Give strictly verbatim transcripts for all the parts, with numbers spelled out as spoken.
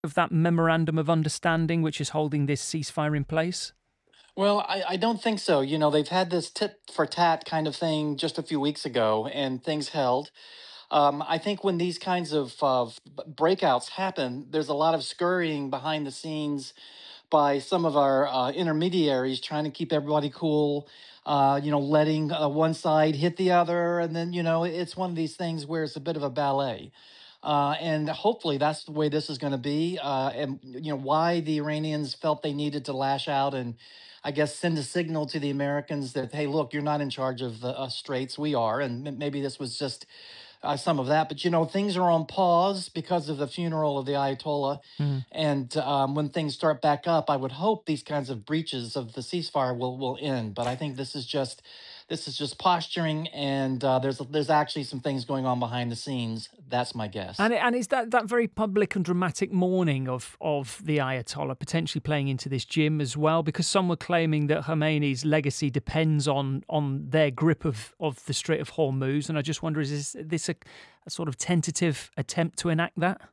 of that memorandum of understanding which is holding this ceasefire in place? Well, I, I don't think so. You know, they've had this tit for tat kind of thing just a few weeks ago, and things held. Um, I think when these kinds of uh, b- breakouts happen, there's a lot of scurrying behind the scenes by some of our uh, intermediaries trying to keep everybody cool. Uh, you know, letting uh, one side hit the other, and then you know, it's one of these things where it's a bit of a ballet. Uh, and hopefully that's the way this is going to be. Uh, and you know why the Iranians felt they needed to lash out and, I guess, send a signal to the Americans that hey, look, you're not in charge of the uh, straits, we are, and m- maybe this was just uh, some of that. But you know, things are on pause because of the funeral of the Ayatollah, Mm. and um, when things start back up, I would hope these kinds of breaches of the ceasefire will will end. But I think this is just this is just posturing, and uh, there's there's actually some things going on behind the scenes. That's my guess. And and is that that very public and dramatic mourning of of the Ayatollah potentially playing into this Jim as well? Because some were claiming that Khomeini's legacy depends on on their grip of of the Strait of Hormuz, and I just wonder, is this, this a, a sort of tentative attempt to enact that?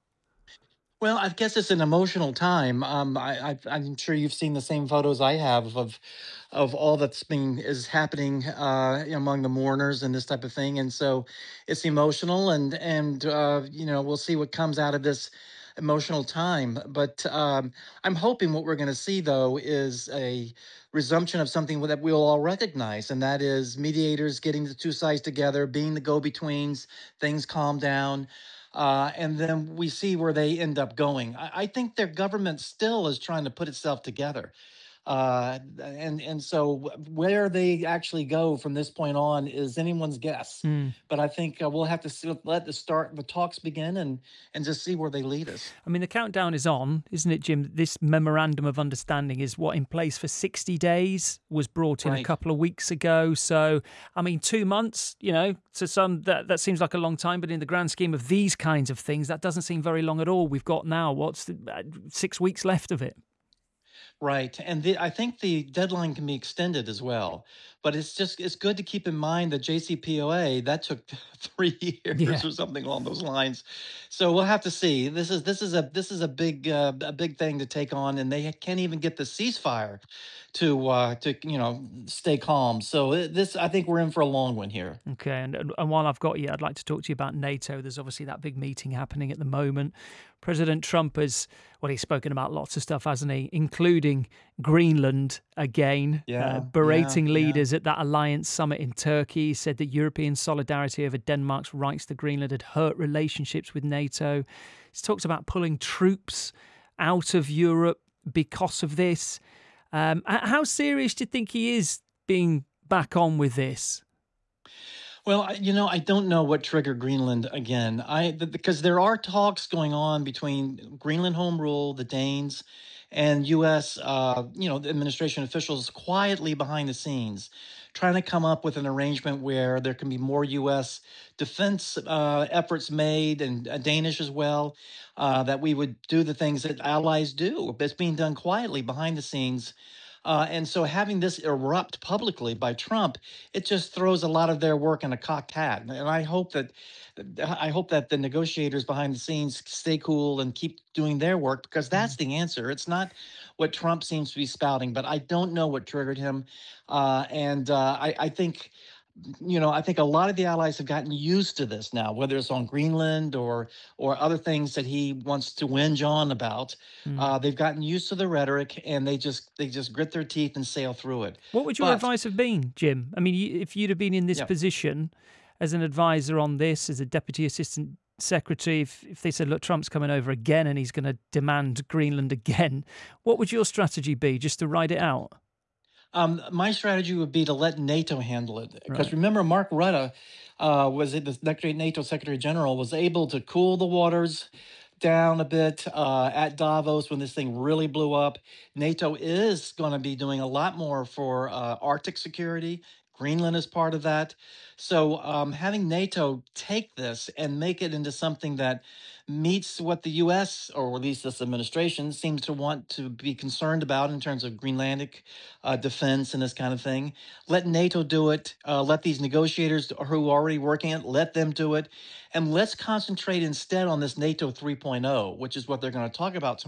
Well, I guess it's an emotional time. Um, I, I, I'm sure you've seen the same photos I have of, of all that's being is happening uh, among the mourners and this type of thing, and so it's emotional, and and uh, you know we'll see what comes out of this emotional time. But um, I'm hoping what we're going to see though is a resumption of something that we'll all recognize, and that is mediators getting the two sides together, being the go-betweens, things calm down, uh, and then we see where they end up going. I, I think their government still is trying to put itself together, uh, and and so where they actually go from this point on is anyone's guess. Hmm. But I think uh, we'll have to see, let the start the talks begin and and just see where they lead us. I mean, the countdown is on, isn't it, Jim? This memorandum of understanding is what, in place for sixty days, was brought in a Right. couple of weeks ago. So, I mean, two months, you know, to some, that, that seems like a long time, but in the grand scheme of these kinds of things, that doesn't seem very long at all. We've got now, what's the, uh, six weeks left of it? Right. And the, I think the deadline can be extended as well. But it's just it's good to keep in mind that J C P O A that took three years Yeah. or something along those lines. So we'll have to see. This is this is a this is a big uh, a big thing to take on, and they can't even get the ceasefire to uh, to you know stay calm. So uh, this I think we're in for a long one here. Okay, and and while I've got you, I'd like to talk to you about NATO. There's obviously that big meeting happening at the moment. President Trump has, well, he's spoken about lots of stuff, hasn't he? Including Greenland again, uh, Yeah, yeah, berating yeah. leaders at that alliance summit in Turkey. He said that European solidarity over Denmark's rights to Greenland had hurt relationships with NATO. He's talked about pulling troops out of Europe because of this. Um, h- how serious do you think he is being back on with this? Well, I, you know, I don't know what triggered Greenland again. I th- because there are talks going on between Greenland Home Rule, the Danes, and U S. Uh, you know, the administration officials quietly behind the scenes, trying to come up with an arrangement where there can be more U S defense uh, efforts made, and uh, Danish as well. Uh, that we would do the things that allies do. It's being done quietly behind the scenes. Uh, and so having this erupt publicly by Trump, it just throws a lot of their work in a cocked hat. And I hope that I hope that the negotiators behind the scenes stay cool and keep doing their work, because that's the answer. It's not what Trump seems to be spouting, but I don't know what triggered him. Uh, and uh, I, I think you know, I think a lot of the allies have gotten used to this now, whether it's on Greenland or or other things that he wants to whinge on about. Mm. Uh, they've gotten used to the rhetoric, and they just they just grit their teeth and sail through it. What would your But advice have been, Jim? I mean, you- if you'd have been in this yeah, position as an advisor on this, as a deputy assistant secretary, if, if they said, look, Trump's coming over again and he's going to demand Greenland again, what would your strategy be? Just to ride it out? um, my strategy would be to let NATO handle it, because Right. remember, Mark Rutte uh, was it the next NATO Secretary General was able to cool the waters down a bit uh, at Davos when this thing really blew up. NATO is going to be doing a lot more for uh, Arctic security, Greenland is part of that. So um, having NATO take this and make it into something that meets what the U S, or at least this administration, seems to want to be concerned about in terms of Greenlandic uh, defense and this kind of thing. Let NATO do it. Uh, let these negotiators who are already working it, let them do it. And let's concentrate instead on this NATO 3.0, which is what they're going to talk about tomorrow.